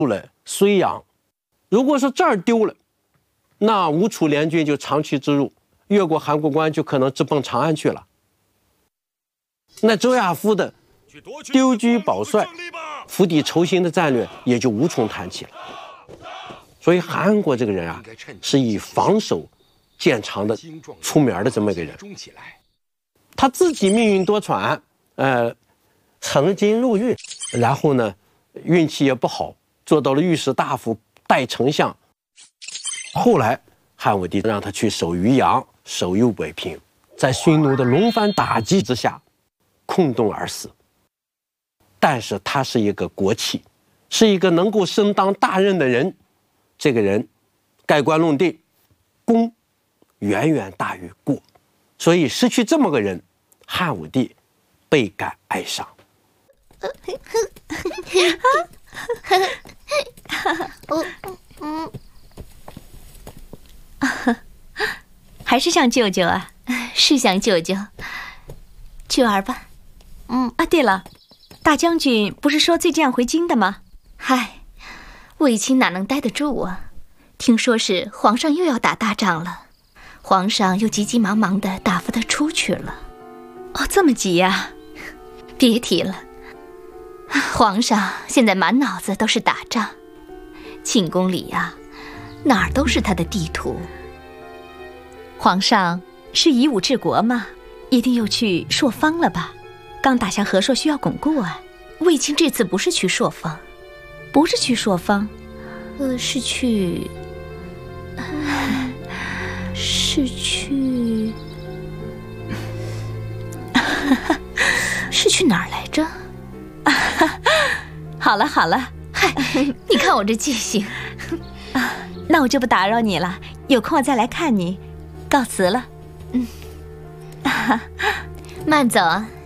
了睢阳。如果说这儿丢了，那吴楚联军就长驱直入，越过函谷关就可能直奔长安去了。那周亚夫的丢车保帅、釜底抽薪的战略也就无从谈起了。所以韩国这个人啊，是以防守见长的出名的这么一个人。他自己命运多舛，曾经入狱，然后呢，运气也不好，做到了御史大夫、代丞相。后来汉武帝让他去守渔阳、守右北平，在匈奴的轮番打击之下，空洞而死。但是他是一个国戚，是一个能够身当大任的人。这个人盖棺论定，功远远大于过，所以失去这么个人，汉武帝倍感哀伤。 还是想舅舅啊？ 是想舅舅，去玩吧。 对了，大将军不是说最近要回京的吗？ 嗨，卫青哪能待得住啊？听说是皇上又要打大仗了，皇上又急急忙忙地打发他出去了。 哦，这么急呀？ 别提了，皇上现在满脑子都是打仗，寝宫里呀，哪儿都是他的地图。 皇上是以武治国嘛，一定又去朔方了吧？刚打下河朔，需要巩固啊。 卫青这次不是去朔方， 不是去朔方， 是去是去哪儿来着？ 好了好了， 嗨，你看我这记性。 那我就不打扰你了，有空我再来看你。告辞了。 慢走啊。